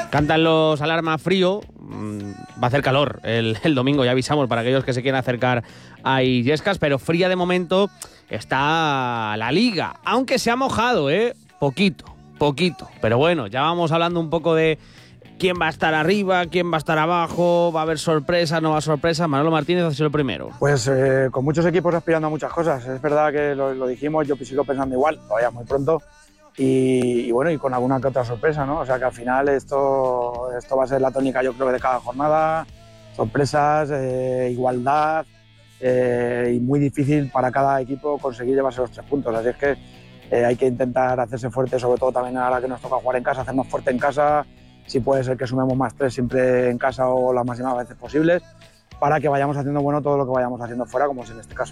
Cantan los alarma frío. Va a hacer calor el domingo, ya avisamos, para aquellos que se quieran acercar a Illescas, pero fría de momento está la liga, aunque se ha mojado, poquito, pero bueno, ya vamos hablando un poco de quién va a estar arriba, quién va a estar abajo, va a haber sorpresa, no va a haber sorpresa. Manolo Martínez ha sido el primero. Pues con muchos equipos aspirando a muchas cosas, es verdad que lo dijimos, yo sigo pensando igual, todavía muy pronto, y bueno, y con alguna que otra sorpresa, ¿no? O sea que al final esto va a ser la tónica, yo creo, de cada jornada, sorpresas, igualdad, y muy difícil para cada equipo conseguir llevarse los 3 puntos, así es que hay que intentar hacerse fuerte, sobre todo también ahora que nos toca jugar en casa, hacernos fuerte en casa, si puede ser que sumemos más 3 siempre en casa o las máximas veces posibles, para que vayamos haciendo bueno todo lo que vayamos haciendo fuera, como es en este caso.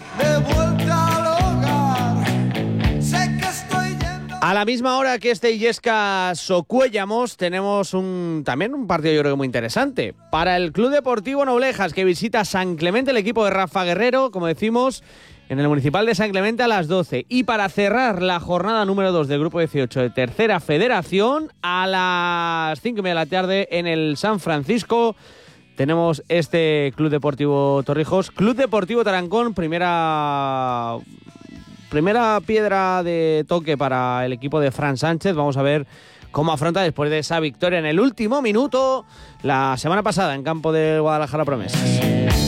A la misma hora que este Illescas-Socuéllamos tenemos también un partido yo creo que muy interesante. Para el Club Deportivo Noblejas, que visita San Clemente, el equipo de Rafa Guerrero, como decimos, en el Municipal de San Clemente a las 12. Y para cerrar la jornada número 2 del Grupo 18 de Tercera Federación, a las 5:30 de la tarde en el San Francisco, tenemos este Club Deportivo Torrijos, Club Deportivo Tarancón, primera piedra de toque para el equipo de Fran Sánchez. Vamos a ver cómo afronta después de esa victoria en el último minuto la semana pasada en campo de Guadalajara Promesas.